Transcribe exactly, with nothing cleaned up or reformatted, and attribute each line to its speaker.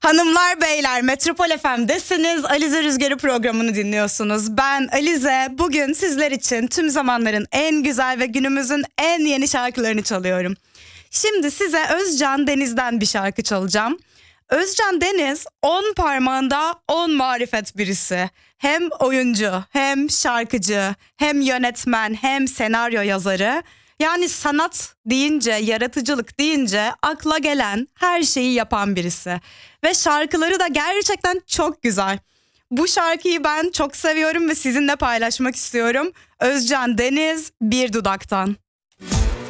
Speaker 1: Hanımlar beyler, Metropol F M'desiniz. Alize Rüzgarı programını dinliyorsunuz. Ben Alize. Bugün sizler için tüm zamanların en güzel ve günümüzün en yeni şarkılarını çalıyorum. Şimdi size Özcan Deniz'den bir şarkı çalacağım. Özcan Deniz on parmağında on marifet birisi. Hem oyuncu, hem şarkıcı, hem yönetmen, hem senaryo yazarı. Yani sanat deyince, yaratıcılık deyince akla gelen her şeyi yapan birisi. Ve şarkıları da gerçekten çok güzel. Bu şarkıyı ben çok seviyorum ve sizinle paylaşmak istiyorum. Özcan Deniz, Bir Dudaktan.